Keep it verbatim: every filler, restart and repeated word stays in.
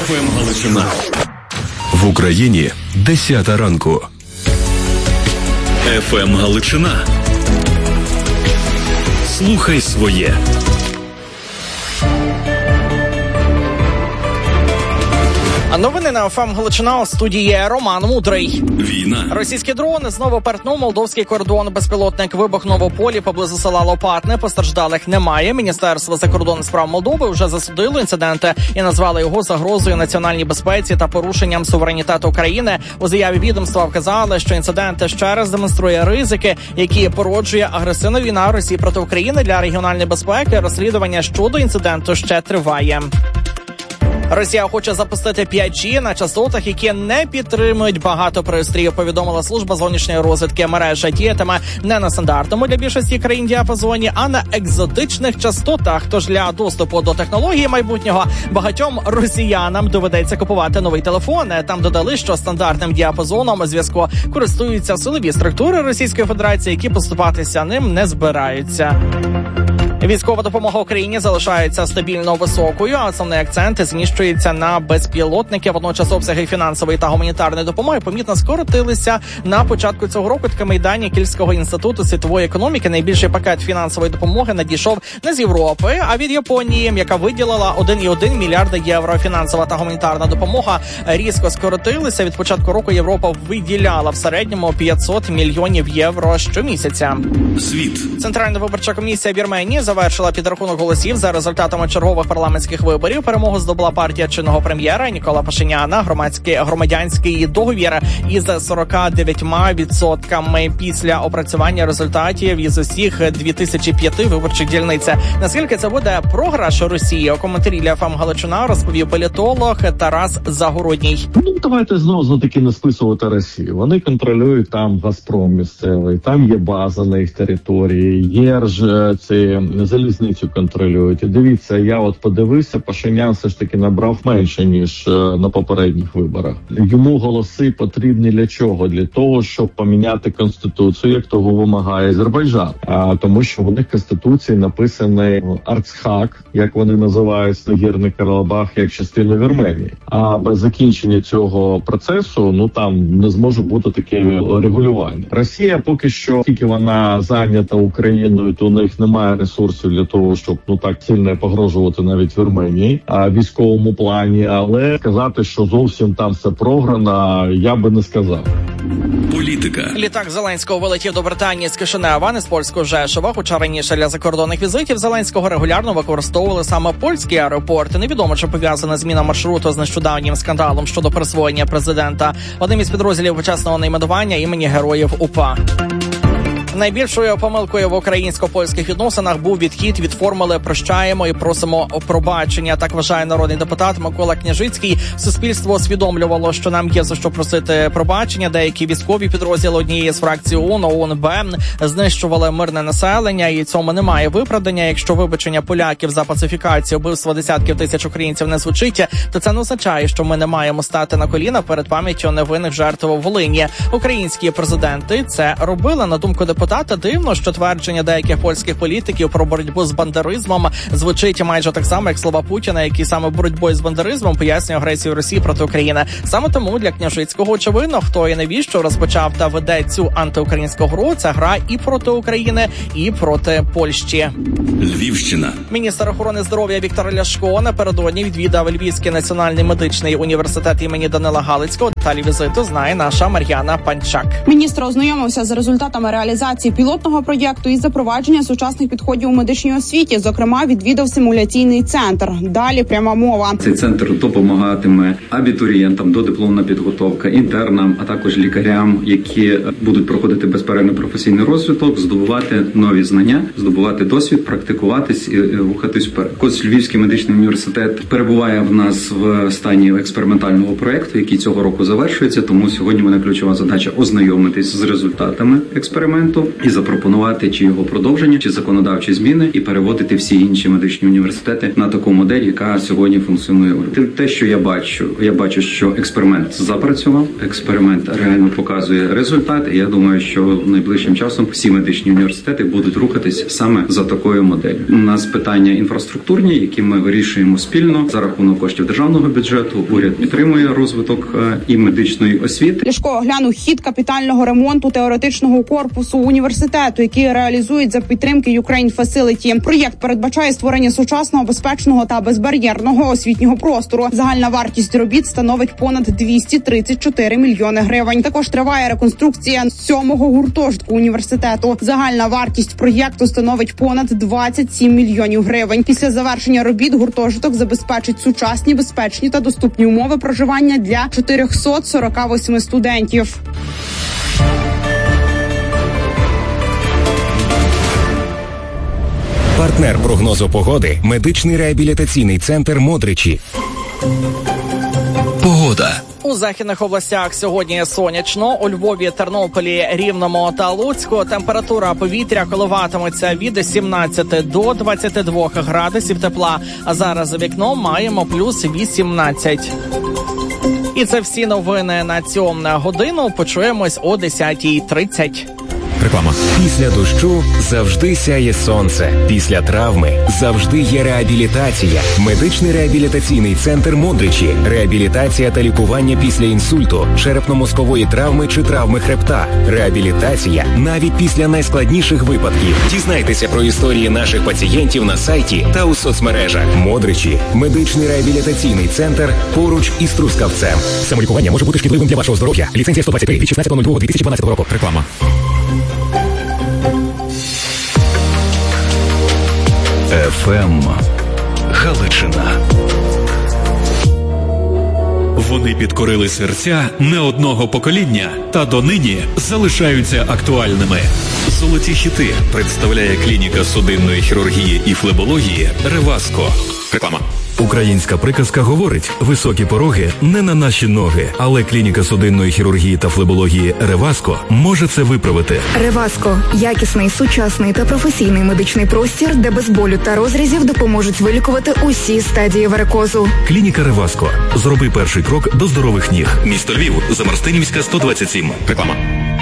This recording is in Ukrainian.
еф ем Галичина. В Україні десята ранку. еф ем Галичина. Слухай своє. Новини на еф ем Галичина, у студії Роман Мудрий. Війна. Російські дрони знову перетнув молдовський кордон. Безпілотник вибухнув у полі поблизу села Лопатне. Постраждалих немає. Міністерство закордонних справ Молдови вже засудило інциденти і назвало його загрозою національній безпеці та порушенням суверенітету країни. У заяві відомства вказали, що інцидент ще раз демонструє ризики, які породжує агресивна війна Росії проти України. Для регіональної безпеки розслідування щодо інциденту ще триває. Росія хоче запустити п'ять джі на частотах, які не підтримують багато пристроїв, повідомила служба зовнішньої розвідки. Мережа діятиме не на стандартному для більшості країн діапазоні, а на екзотичних частотах. Тож для доступу до технології майбутнього багатьом росіянам доведеться купувати новий телефон. Там додали, що стандартним діапазоном зв'язку користуються силові структури Російської Федерації, які поступатися ним не збираються. Військова допомога Україні залишається стабільно високою, а основний акцент зміщується на безпілотники. Водночас обсяги фінансової та гуманітарної допомоги помітно скоротилися на початку цього року. Такими дані Кільського інституту світової економіки. Найбільший пакет фінансової допомоги надійшов не з Європи, а від Японії, яка виділила один цілих один мільярда євро. Фінансова та гуманітарна допомога різко скоротилися. Від початку року Європа виділяла в середньому п'ятсот мільйонів євро щомісяця. Світ. Центральна виборча комісія Вірменії завершила підрахунок голосів за результатами чергових парламентських виборів. Перемогу здобула партія чинного прем'єра Нікола Пашиняна. Громадський громадянський договір із сорок дев'ять відсотками після опрацювання результатів із усіх дві тисячі п'яти виборчих дільниць. Наскільки це буде програш Росії? У коментарі для еф ем Галичина розповів політолог Тарас Загородній. Ну, давайте знову таки не списувати Росію. Вони контролюють там Газпром місцевий, там є база на їх території, є ж ці залізницю контролюють. І дивіться, я от подивився, Пашинян все ж таки набрав менше, ніж на попередніх виборах. Йому голоси потрібні для чого? Для того, щоб поміняти Конституцію, як того вимагає Азербайджан. А тому, що в них Конституції написаний Арцхак, як вони називають Нагірний Карабах, як частину Вірменії. А без закінчення цього процесу, ну там не зможе бути таке регулювання. Росія поки що, тільки вона зайнята Україною, то у них немає ресурсів для того, щоб ну так сильно погрожувати навіть Вірменії а військовому плані, але сказати, що зовсім там все програно, я би не сказав. Політика. Літак Зеленського вилетів до Британії з Кишинева, не з польського Жешова. Хоча раніше для закордонних візитів Зеленського регулярно використовували саме польські аеропорти. Невідомо, чи пов'язана зміна маршруту з нещодавнім скандалом щодо присвоєння президента одним із підрозділів почесного найменування імені Героїв УПА. Найбільшою помилкою в українсько-польських відносинах був відхід від формули «прощаємо і просимо пробачення». Так вважає народний депутат Микола Княжицький. Суспільство усвідомлювало, що нам є за що просити пробачення. Деякі військові підрозділи однієї з фракцій ООН, ОУН-Б знищували мирне населення, і цьому немає виправдання. Якщо вибачення поляків за пацифікацію, вбивство десятків тисяч українців не звучить, то це не означає, що ми не маємо стати на коліна перед пам'яттю невинних жертв у Волині. Українські президенти це робили. На думку депутата, дивно, що твердження деяких польських політиків про боротьбу з бандеризмом звучить майже так само, як слова Путіна, який саме боротьбою з бандеризмом пояснює агресію Росії проти України. Саме тому для Княжицького очевидно, хто і навіщо розпочав та веде цю антиукраїнську гру, це гра і проти України, і проти Польщі. Львівщина. Міністр охорони здоров'я Віктор Ляшко напередодні відвідав Львівський національний медичний університет імені Данила Галицького. Деталі візиту знає наша Мар'яна Панчак. Міністр ознайомився з результатами реалізації пілотного проєкту і запровадження сучасних підходів у медичній освіті. Зокрема, відвідав симуляційний центр. Далі пряма мова. Цей центр допомагатиме абітурієнтам, додипломна підготовка, інтернам, а також лікарям, які будуть проходити безперервний професійний розвиток, здобувати нові знання, здобувати досвід, практикуватись і рухатись вперед. Ось Львівський медичний університет перебуває в нас в стані експериментального проєкту, який цього року завершується, тому сьогодні мене ключова задача ознайомитись з результатами експерименту університету і запропонувати чи його продовження, чи законодавчі зміни, і переводити всі інші медичні університети на таку модель, яка сьогодні функціонує. Те, що я бачу, я бачу, що експеримент запрацював, експеримент реально показує результат, і я думаю, що найближчим часом всі медичні університети будуть рухатись саме за такою моделлю. У нас питання інфраструктурні, які ми вирішуємо спільно за рахунок коштів державного бюджету. Уряд підтримує розвиток і медичної освіти. Ляшко оглянув хід капітального ремонту теоретичного корпусу університету, який реалізують за підтримки Ukraine Facility. Проєкт передбачає створення сучасного, безпечного та безбар'єрного освітнього простору. Загальна вартість робіт становить понад двісті тридцять чотири мільйони гривень. Також триває реконструкція сьомого гуртожитку університету. Загальна вартість проєкту становить понад двадцять сім мільйонів гривень. Після завершення робіт гуртожиток забезпечить сучасні, безпечні та доступні умови проживання для чотириста сорок вісім студентів. Партнер прогнозу погоди – медичний реабілітаційний центр «Модричі». Погода. У західних областях сьогодні сонячно. У Львові, Тернополі, Рівному та Луцьку температура повітря коливатиметься від сімнадцяти до двадцяти двох градусів тепла. А зараз за вікном маємо плюс вісімнадцять. І це всі новини на цю годину. Почуємось о десятій тридцять. Реклама. Після дощу завжди сяє сонце. Після травми завжди є реабілітація. Медичний реабілітаційний центр «Модричі». Реабілітація та лікування після інсульту, черепно-мозкової травми чи травми хребта. Реабілітація навіть після найскладніших випадків. Дізнайтеся про історії наших пацієнтів на сайті та у соцмережах. «Модричі» – медичний реабілітаційний центр поруч із Трускавцем. Самолікування може бути шкідливим для вашого здоров'я. Ліцензія сто двадцять три від шістнадцятого лютого дві тисячі дванадцятого року. Реклама. еф ем Галичина. Вони підкорили серця не одного покоління та донині залишаються актуальними. Золоті хіти представляє клініка судинної хірургії і флебології «Реваско». Реклама. Українська приказка говорить: високі пороги не на наші ноги, але клініка судинної хірургії та флебології «Реваско» може це виправити. «Реваско» – якісний, сучасний та професійний медичний простір, де без болю та розрізів допоможуть вилікувати усі стадії варикозу. Клініка «Реваско». Зроби перший крок до здорових ніг. Місто Львів, Замарстинівська, сто двадцять сім. Реклама.